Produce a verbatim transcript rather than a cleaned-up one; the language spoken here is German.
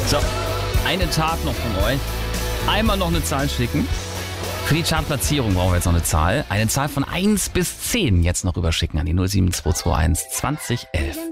So, einen Tag noch von euch. Einmal noch eine Zahl schicken. Für die Chartplatzierung brauchen wir jetzt noch eine Zahl. Eine Zahl von eins bis zehn jetzt noch rüberschicken an die null sieben zwei zwei eins zwanzig elf.